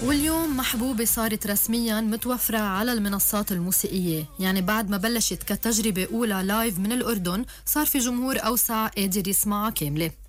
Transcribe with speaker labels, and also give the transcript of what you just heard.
Speaker 1: واليوم محبوبة صارت رسمياً متوفرة على المنصات الموسيقية. يعني بعد ما بلشت كتجربة أولى لايف من الأردن، صار في جمهور أوسع قادر يسمعها كاملة.